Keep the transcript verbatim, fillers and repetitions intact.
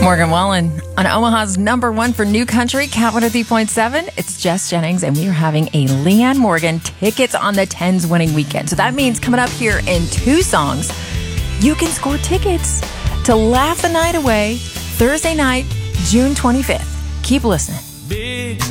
Morgan Wallen on Omaha's number one for new country, Cat one oh three point seven. It's Jess Jennings, and we are having a Leanne Morgan tickets on the tens winning weekend. So that means coming up here in two songs, you can score tickets to Laugh the Night Away Thursday night, June twenty-fifth. Keep listening. Big